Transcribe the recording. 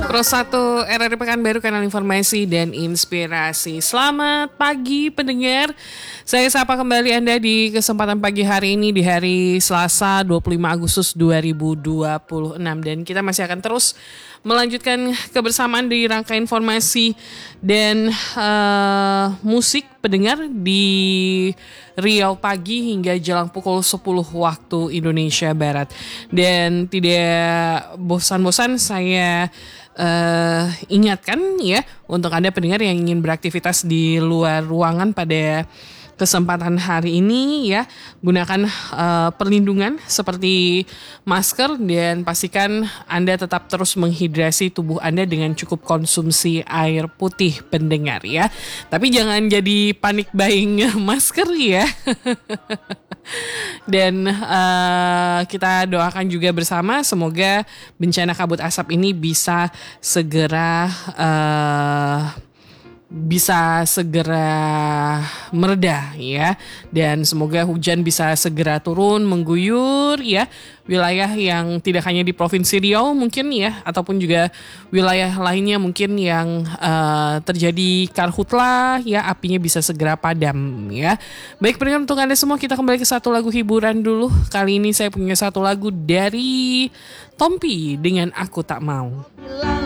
Pro 1 RRI Pekanbaru, kanal informasi dan inspirasi. Selamat pagi pendengar. Saya sapa kembali Anda di kesempatan pagi hari ini di hari Selasa 25 Agustus 2026. Dan kita masih akan terus melanjutkan kebersamaan di rangkaian informasi dan musik pendengar di Riau pagi hingga jelang pukul 10 waktu Indonesia Barat. Dan tidak bosan-bosan saya ingatkan ya untuk Anda pendengar yang ingin beraktivitas di luar ruangan pada kesempatan hari ini ya, gunakan perlindungan seperti masker dan pastikan Anda tetap terus menghidrasi tubuh Anda dengan cukup konsumsi air putih pendengar ya. Tapi jangan jadi panik buying masker ya. Dan kita doakan juga bersama semoga bencana kabut asap ini bisa segera mereda ya, dan semoga hujan bisa segera turun mengguyur ya wilayah yang tidak hanya di Provinsi Riau mungkin ya, ataupun juga wilayah lainnya mungkin yang terjadi karhutlah ya, apinya bisa segera padam ya. Baik pendengar, untuk Anda semua kita kembali ke satu lagu hiburan dulu. Kali ini saya punya satu lagu dari Tompi dengan Aku Tak Mau.